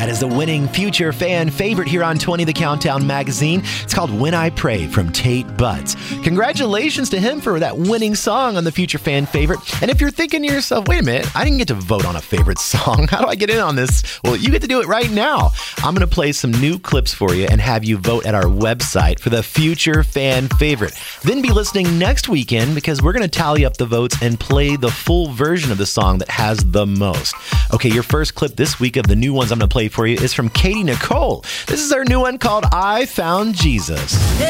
That is the winning future fan favorite here on 20 The Countdown magazine. It's called When I Pray from Tate Butts. Congratulations to him for that winning song on the future fan favorite. And if you're thinking to yourself, wait a minute, I didn't get to vote on a favorite song. How do I get in on this? Well, you get to do it right now. I'm going to play some new clips for you and have you vote at our website for the future fan favorite. Then be listening next weekend because we're going to tally up the votes and play the full version of the song that has the most. Okay, your first clip this week of the new ones I'm going to play for you is from Katie Nicole. This is our new one called I Found Jesus.